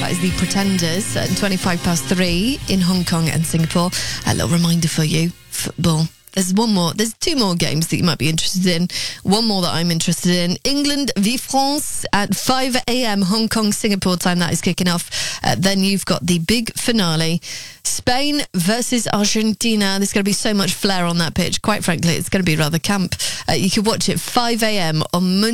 That is the Pretenders at 3 in Hong Kong and Singapore. A little reminder for you, football. There's two more games that you might be interested in. One more that I'm interested in. England v France at 5 a.m. Hong Kong, Singapore time. That is kicking off. Then you've got the big finale. Spain versus Argentina. There's going to be so much flair on that pitch. Quite frankly, it's going to be rather camp. You can watch it 5 a.m. on Monday.